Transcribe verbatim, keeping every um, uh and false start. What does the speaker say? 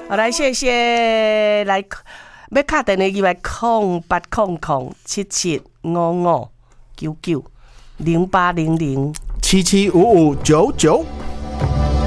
好，来谢谢来要打电话入来空八空空七七五五九九零八零零七七五五九九。